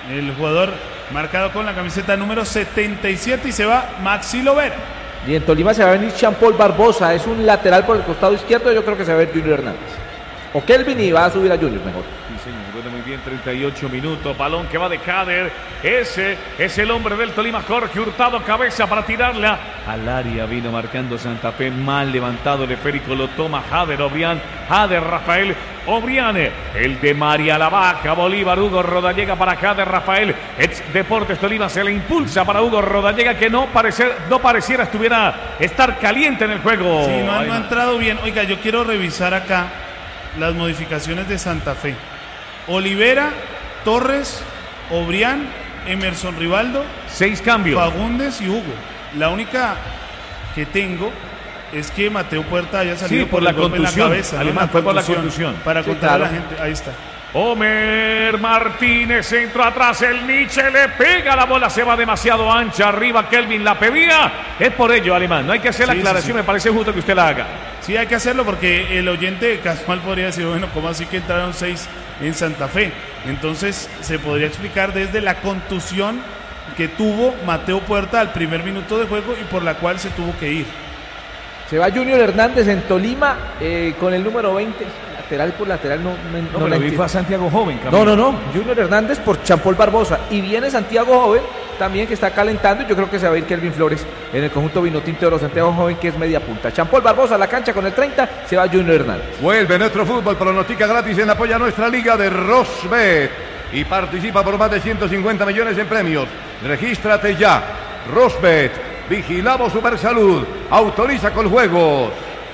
el jugador marcado con la camiseta número 77, y se va Maxi Lovera. Y en Tolima se va a venir Jean-Paul Barbosa, es un lateral por el costado izquierdo, yo creo que se va a ver Junior Hernández. O Kelvin, y va a subir a Junior mejor. Sí, señor, bueno, muy bien, 38 minutos, balón que va de Kader, ese es el hombre del Tolima, Jorge Hurtado, cabeza para tirarla al área, vino marcando Santa Fe, mal levantado el esférico, lo toma Jader Obrián, Jader Rafael Obrián, el de María la Baja, Bolívar, Hugo Rodallega para Jader Rafael, ex Deportes Tolima, se le impulsa para Hugo Rodallega, que no pareciera estar caliente en el juego. Sí, no ha entrado bien. Oiga, yo quiero revisar acá las modificaciones de Santa Fe. Olivera, Torres, Obrián, Emerson Rivaldo, 6 cambios. Fagundes y Hugo. La única que tengo es que Mateo Puerta haya salido por la contusión. Cabeza, Alemán, fue por la contusión. Para contar a la gente, ahí está. Homer Martínez, centro atrás, el Nietzsche le pega, la bola se va demasiado ancha, arriba Kelvin la pedía, es por ello, Alemán, no hay que hacer la aclaración, me parece justo que usted la haga. Sí, hay que hacerlo porque el oyente casual podría decir, bueno, ¿cómo así que entraron 6 en Santa Fe? Entonces se podría explicar desde la contusión que tuvo Mateo Puerta al primer minuto de juego y por la cual se tuvo que ir. Se va Junior Hernández en Tolima con el número 20. Lateral por lateral, no pero vi fue a Santiago Joven, Camilo. No, Junior Hernández por Jean-Paul Barbosa, y viene Santiago Joven también, que está calentando, y yo creo que se va a ir Kelvin Flores en el conjunto vinotinto de los Santiago Joven, que es media punta. Jean-Paul Barbosa a la cancha con el 30, se va Junior Hernández. Vuelve nuestro fútbol, pronostica gratis en apoyo a nuestra liga de Rosbet y participa por más de 150 millones en premios. Regístrate ya. Rosbet, vigilamos Supersalud, autoriza con juegos.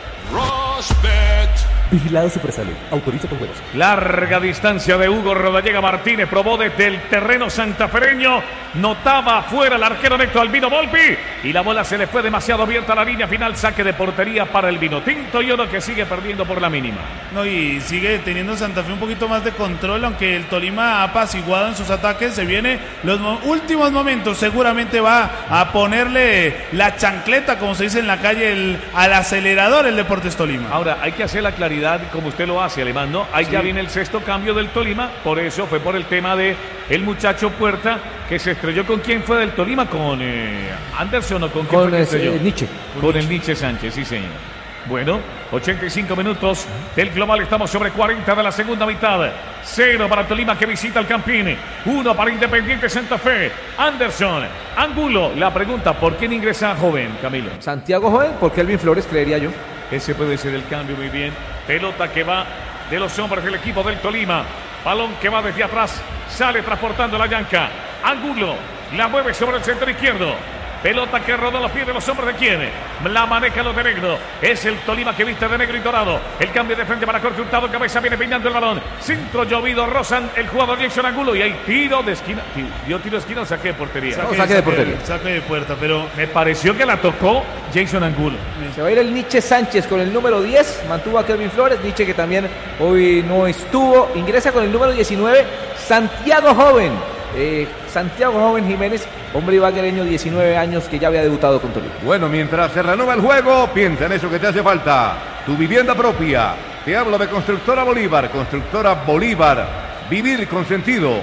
Rosbet. Vigilado Supersalud, autoriza por juegos. Larga distancia de Hugo Rodallega Martínez, probó desde el terreno santafereño, notaba fuera el arquero Héctor Albino Volpi, y la bola se le fue demasiado abierta a la línea final, saque de portería para el Vinotinto, y uno que sigue perdiendo por la mínima. No, y sigue teniendo Santa Fe un poquito más de control, aunque el Tolima ha apaciguado en sus ataques, se viene los últimos momentos, seguramente va a ponerle la chancleta, como se dice en la calle, al acelerador el Deportes Tolima. Ahora, hay que hacer la claridad como usted lo hace, Alemán, ¿no? Ahí sí. Ya viene el sexto cambio del Tolima, por eso fue por el tema de el muchacho Puerta, que se estrelló. ¿Con quién fue del Tolima? ¿Con Anderson o con quién fue que estrelló? Nietzsche. Con el Nietzsche Sánchez, sí señor. Bueno, 85 minutos del global, estamos sobre 40 de la segunda mitad. 0 para Tolima, que visita el Campín, 1 para Independiente Santa Fe. Anderson, Angulo, la pregunta, ¿por quién ingresa Joven, Camilo? Santiago Joven, por Kelvin Flores, creería yo. Ese puede ser el cambio, muy bien. Pelota que va de los hombres del equipo del Tolima. Balón que va desde atrás, sale transportando la Yanca. Angulo la mueve sobre el centro izquierdo. Pelota que roda los pies de los hombres de quién. La maneja los de negro. Es el Tolima que viste de negro y dorado. El cambio de frente para Jorge Hurtado. Cabeza viene peinando el balón. Centro llovido, rozan el jugador Jason Angulo. Y hay tiro de esquina. Dio tiro de esquina o saque de portería. Saque de portería. Saque de puerta, pero me pareció que la tocó Jason Angulo. Se va a ir el Nietzsche Sánchez con el número 10. Mantuvo a Kelvin Flores. Nietzsche, que también hoy no estuvo. Ingresa con el número 19. Santiago Joven. Santiago Joven Jiménez, hombre ibaguereño, 19 años, que ya había debutado con Tolima. Bueno, mientras se renueva el juego, piensa en eso que te hace falta. Tu vivienda propia. Te hablo de Constructora Bolívar. Constructora Bolívar. Vivir con sentido.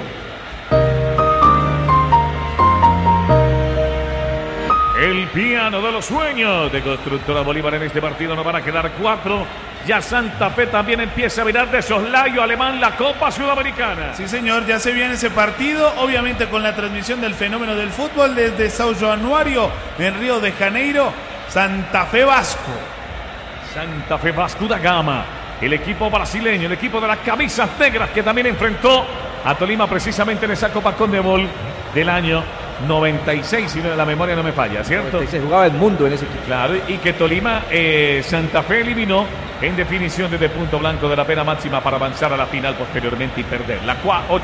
El piano de los sueños de Constructora Bolívar. En este partido nos van a quedar 4. Ya Santa Fe también empieza a mirar de soslayo, Alemán, la Copa Sudamericana. Sí, señor, ya se viene ese partido, obviamente con la transmisión del fenómeno del fútbol desde São Januário, en Río de Janeiro. Santa Fe Vasco. Santa Fe Vasco da Gama. El equipo brasileño, el equipo de las camisas negras, que también enfrentó a Tolima precisamente en esa Copa Conmebol del año 96, si la memoria no me falla, ¿cierto? Se jugaba el mundo en ese equipo. Claro, y que Tolima, Santa Fe eliminó en definición desde punto blanco de la pena máxima para avanzar a la final posteriormente y perder. La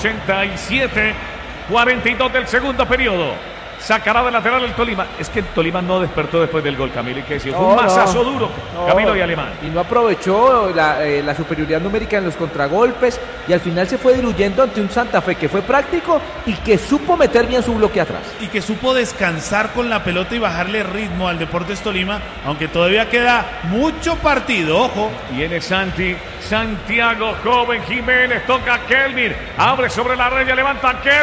87-42 del segundo periodo. Sacará de lateral el Tolima. Es que el Tolima no despertó después del gol, Camilo. Y que decir, fue un mazazo duro, Camilo y Alemán. Y no aprovechó la superioridad numérica en los contragolpes. Y al final se fue diluyendo ante un Santa Fe que fue práctico y que supo meter bien su bloque atrás. Y que supo descansar con la pelota y bajarle ritmo al Deportes Tolima. Aunque todavía queda mucho partido, ojo. Viene Santiago Joven Jiménez. Toca a Kelvin. Abre sobre la raya, levanta a Kelvin.